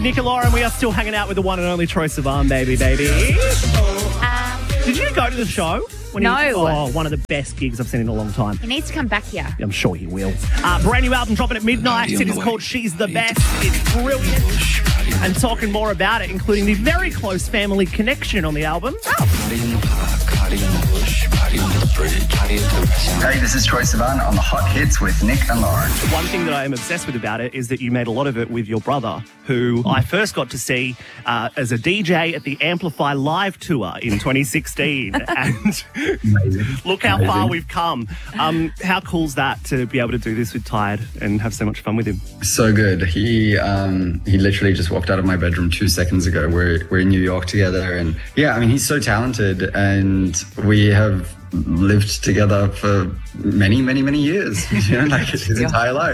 Nick and Lauren, we are still hanging out with the one and only Troye Sivan, baby. Did you go to the show? No. One of the best gigs I've seen in a long time. He needs to come back here. I'm sure he will. Brand new album dropping at midnight. It is called She's the Best. It's brilliant. And talking more about it, including the very close family connection on the album. Hey, this is Troye Sivan on the Hot Hits with Nick and Lauren. One thing that I am obsessed with about it is that you made a lot of it with your brother, who I first got to see as a DJ at the Amplify Live Tour in 2016. And look how far we've come. How cool's that to be able to do this with Tired and have so much fun with him? So good. He literally just walked out of my bedroom 2 seconds ago. We're in New York together, and yeah, I mean, he's so talented, and we have lived together for many, many, many years, like his entire life.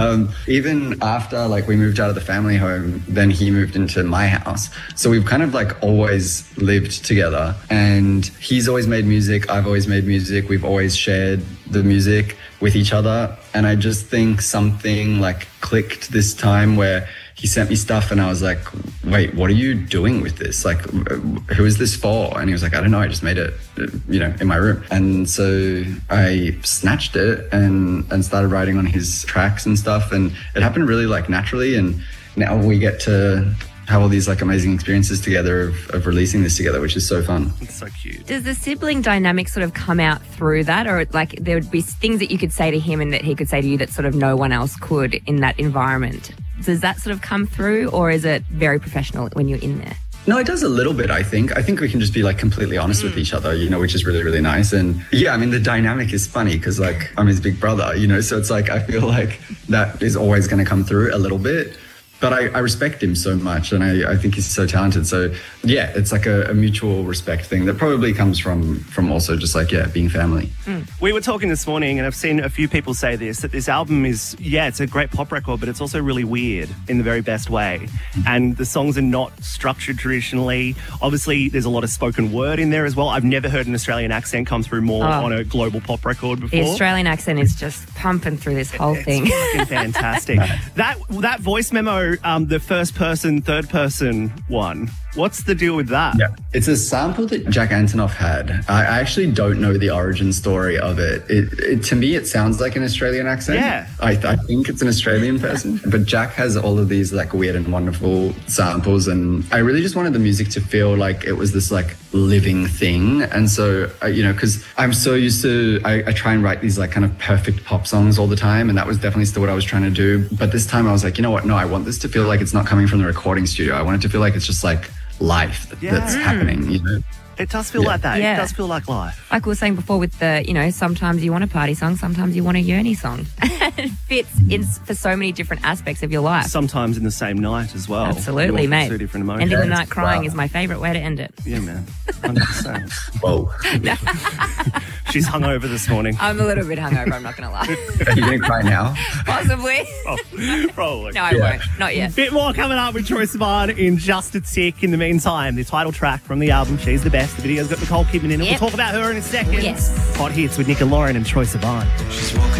Even after we moved out of the family home, then he moved into my house. So we've kind of always lived together, and he's always made music. I've always made music. We've always shared the music with each other. And I just think something clicked this time where he sent me stuff and I was like, wait, what are you doing with this? Who is this for? And he was like, I don't know. I just made it, in my room. And so I snatched it and started writing on his tracks and stuff. And it happened really naturally. And now we get to have all these amazing experiences together of releasing this together, which is so fun. It's so cute. Does the sibling dynamic sort of come out through that? Or there would be things that you could say to him and that he could say to you that sort of no one else could in that environment? Does that sort of come through, or is it very professional when you're in there? No, it does a little bit, I think. I think we can just be completely honest with each other, which is really, really nice. And yeah, I mean, the dynamic is funny because I'm his big brother, so it's I feel like that is always going to come through a little bit. But I respect him so much, and I think he's so talented. So yeah, it's a mutual respect thing that probably comes from also just being family. We were talking this morning, and I've seen a few people say this, that this album is, it's a great pop record, but it's also really weird in the very best way. And the songs are not structured traditionally. Obviously, there's a lot of spoken word in there as well. I've never heard an Australian accent come through more on a global pop record before. The Australian accent is just pumping through this whole thing. It's fucking fantastic. That voice memo, the first person, third person one, what's the deal with that? Yeah, it's a sample that Jack Antonoff had. I actually don't know the origin story of it. It to me, it sounds like an Australian accent. Yeah. I think it's an Australian person. But Jack has all of these weird and wonderful samples, and I really just wanted the music to feel like it was this living thing. And so, because I'm so used to, I try and write these kind of perfect pop songs all the time, and that was definitely still what I was trying to do. But this time I was like, you know what? No, I want this to feel like it's not coming from the recording studio. I want it to feel like it's just life that's happening, It does feel like that. Yeah. It does feel like life. Like we were saying before with the, sometimes you want a party song, sometimes you want a yearny song. It fits in for so many different aspects of your life. Sometimes in the same night as well. Absolutely, mate. Two different emotions. Ending the night crying is my favourite way to end it. Yeah, man. 100%. Whoa. She's hungover this morning. I'm a little bit hungover, I'm not going to lie. Are you going to cry now? Possibly. Probably. No, I won't. Not yet. Bit more coming up with Troye Sivan in just a tick. In the meantime, the title track from the album, She's the Best. The video's got Nicole Kidman in it. Yep. We'll talk about her in a second. Yes. Hot Hits with Nick and Lauren and Troye Sivan.